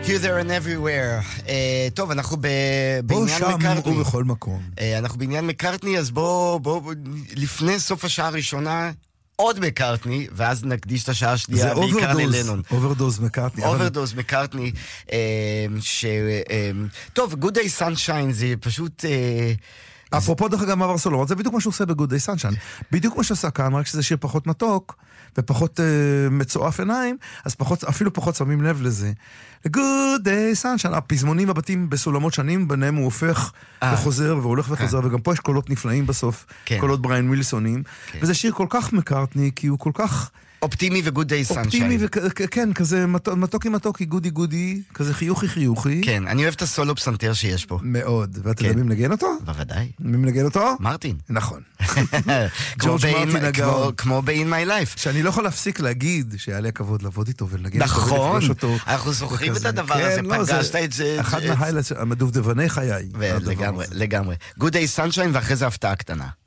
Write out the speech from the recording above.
Here, there and everywhere. טוב, אנחנו בעניין מקארטני. בו שם ובכל מקום. אנחנו בעניין מקארטני, אז בוא, לפני סוף השעה הראשונה, עוד מקארטני, ואז נקדיש את השעה השנייה בעיקר ללנון. אוברדוז מקארטני. אוברדוז מקארטני, טוב, Good Day Sunshine זה פשוט... אפרופו דרך אגב מעבר סולומון, זה בדיוק מה שהוא עושה ב-Good Day Sunshine. בדיוק מה שעושה כאן, רק שזה שיר פחות מתוק, ופחות מצועף עיניים, אז אפילו פחות שמים לב לזה. Good Day Sunshine, הפזמונים הבתים בסולמות שנים, ביניהם הוא הופך וחוזר, והולך וחוזר, וגם פה יש קולות נפלאים בסוף, קולות בריין ווילסונים, וזה שיר כל כך מקארטני, כי הוא כל כך... אופטימי וגוד דיי סנשיין. אופטימי וכן, כזה מתוקי מתוקי, גודי גודי, כזה חיוכי חיוכי. כן, אני אוהב את הסולו פסנתר שיש פה. מאוד. ואתה יודע מי מנגן אותו? בוודאי. מי מנגן אותו? מרטין. נכון. ג'ורג' מרטין הגאון. כמו ב-In My Life. שאני לא יכול להפסיק להגיד שהיה לי הכבוד לעבוד איתו ולנגן אותו. נכון. אנחנו זוכרים את הדבר הזה, פגשת את זה. אחד מההיילייטס, המדובדבני חיי. לגמרי. Good Day Sunshine ואחרי זה הפתעה קטנה.